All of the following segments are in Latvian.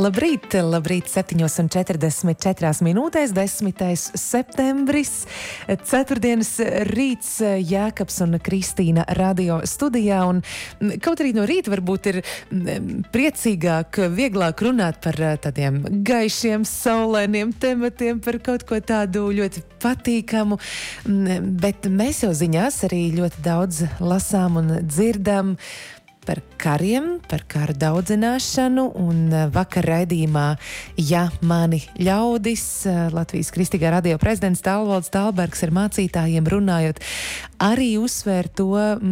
Labrīt, 7:44 minūtēs, 10. septembris, ceturtdienas rīts, Jēkabs un Kristīna radio studijā, un kaut arī no rīta varbūt ir priecīgāk, vieglāk runāt par tādiem gaišiem, saulēniem tematiem, par kaut ko tādu ļoti patīkamu, bet mēs jau ziņās arī ļoti daudz lasām un dzirdam par kariem, par karu daudzināšanu, un vakar raidījumā Ja mani ļaudis, Latvijas Kristīgā radio prezidents Tālvalds Tālbergs ar mācītājiem runājot, arī uzsvēr to,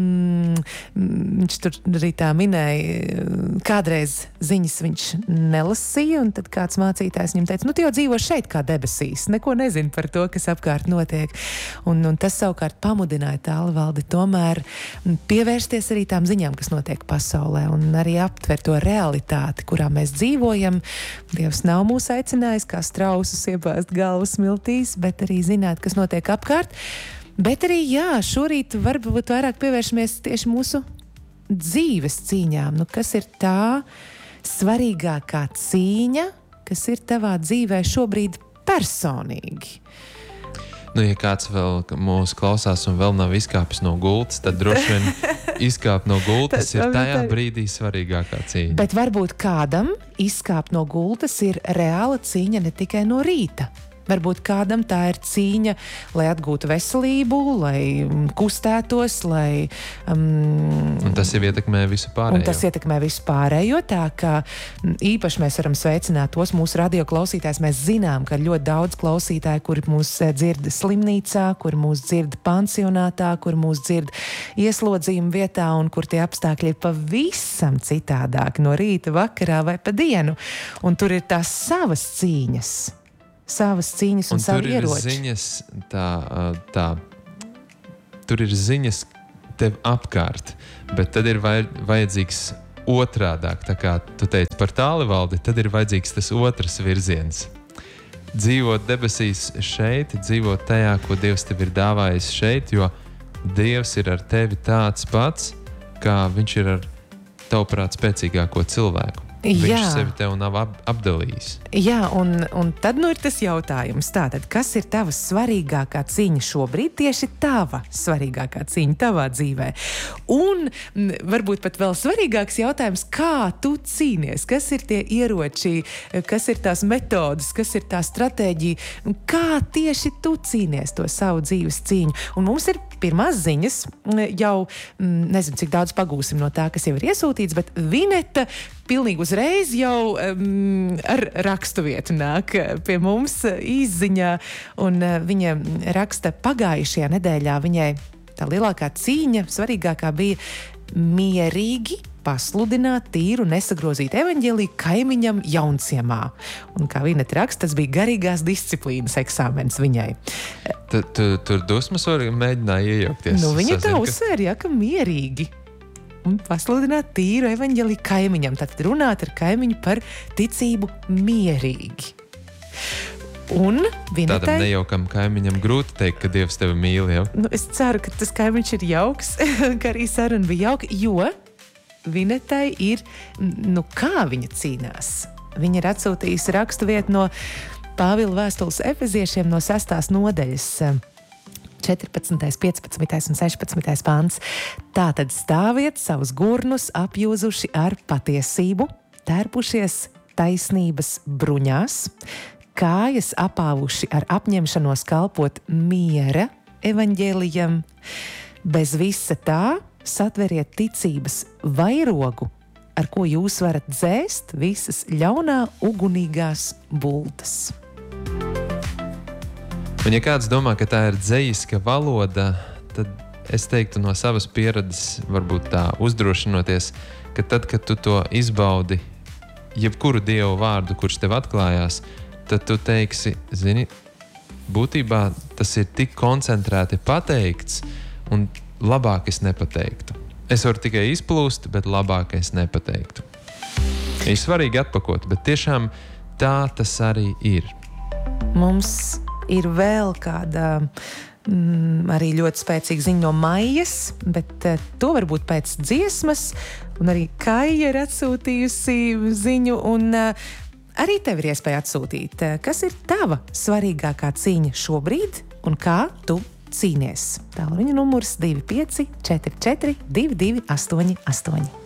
viņš tur arī tā minēja, kādreiz ziņas viņš nelasīja, un tad kāds mācītājs viņam teica, tu jau dzīvo šeit kā debesīs, neko nezini par to, kas apkārt notiek, un tas savukārt pamudināja Tālvaldi tomēr pievērsties arī tām ziņām, kas notiek pasaulē, un arī aptver to realitāti, kurā mēs dzīvojam. Dievs nav mūs aicinājis kā strausus iebāzt galvu smiltīs, bet arī zināt, kas notiek apkārt. Bet arī, šorīt varbūt vairāk pievēršamies tieši mūsu dzīves cīņām. Kas ir tā svarīgākā cīņa, kas ir tavā dzīvē šobrīd personīgi? Ja kāds vēl mūs klausās un vēl nav izkāpis no gultas, tad droši vien izkāpt no gultas ir tajā brīdī svarīgākā cīņa. Bet varbūt kādam izkāpt no gultas ir reāla cīņa ne tikai no rīta. Varbūt kādam tā ir cīņa, lai atgūtu veselību, lai kustētos, lai... Un tas jau ietekmē visu pārējo. Un tas ietekmē visu pārējo, tā ka īpaši mēs varam sveicināt tos mūsu radio klausītājus. Mēs zinām, ka ļoti daudz klausītāju, kuri mūs dzird slimnīcā, kuri mūs dzird pansionātā, kuri mūs dzird ieslodzījuma vietā, un kur tie apstākļi ir pavisam citādāki no rīta, vakarā vai pa dienu. Un tur ir tās savas cīņas un savu ieroči. Tur ir ziņas tev apkārt, bet tad ir vajadzīgs otrādāk, tā kā tu teici par Tālvaldi, tad ir vajadzīgs tas otrs virziens. Dzīvot debesīs šeit, dzīvot tajā, ko Dievs tev ir dāvājis šeit, jo Dievs ir ar tevi tāds pats, kā viņš ir ar tavuprāt spēcīgāko cilvēku. Viņš sevi tev nav apdalījis. Jā, un tad ir tas jautājums. Tātad, kas ir tava svarīgākā cīņa šobrīd? Tieši tava svarīgākā cīņa tavā dzīvē. Un varbūt pat vēl svarīgāks jautājums, kā tu cīnies? Kas ir tie ieroči? Kas ir tās metodas? Kas ir tā stratēģija? Kā tieši tu cīnies to savu dzīves cīņu? Un mums ir pirmās ziņas, jau nezinu, cik daudz pagūsim no tā, kas jau ir iesūtīts, bet Vineta pilnīgi uzreiz jau ar rakstuvietu nāk pie mums izziņā, un viņa raksta pagājušajā nedēļā, viņai tā lielākā cīņa, svarīgākā bija mierīgi pasludināt tīru, nesagrozīt evaņģēliju kaimiņam Jaunciemā. Un kā Vineta raksta, tas bija garīgās disciplīnas eksāmens viņai. Tur dusmas var mēģināja iejaukties. Viņa tā uzsver, ka mierīgi. Un pasludināt tīru evaņģēliju kaimiņam. Tātad runāt ar kaimiņu par ticību mierīgi. Un Vinetai... Tādam nejaukam kaimiņam grūti teikt, ka Dievs tevi mīl, jau? Es ceru, ka tas kaimiņš ir jauks, ka arī saruna bija jauka, jo Vinetai ir, kā viņa cīnās. Viņa ir atsūtījusi rakstuvietu no Pāvila vēstules Efeziešiem no 6. nodaļas. 14., 15. un 16. pāns. Tātad stāviet savus gurnus apjūzuši ar patiesību, tērpušies taisnības bruņās, kājas apāvuši ar apņemšanos kalpot miera evaņģēlijam. Bez visa tā satveriet ticības vairogu, ar ko jūs varat dzēst visas ļaunā ugunīgās bultas. Un ja kāds domā, ka tā ir dzejiska valoda, tad es teiktu no savas pieredzes, varbūt tā uzdrošinoties, ka tad, kad tu to izbaudi, jebkuru Dievu vārdu, kurš tev atklājās, tad tu teiksi, zini, būtībā tas ir tik koncentrēti pateikts, un labāk es nepateiktu. Es varu tikai izplūst, bet labāk es nepateiktu. Ir svarīgi atpakot, bet tiešām tā tas arī ir. Mums ir vēl kāda arī ļoti spēcīga ziņa no Maijas, bet to varbūt pēc dziesmas, un arī Kaija ir atsūtījusi ziņu, un arī tev ir iespēja atsūtīt, kas ir tava svarīgākā cīņa šobrīd un kā tu cīnies. Tālruņa numurs 25 44 22 88.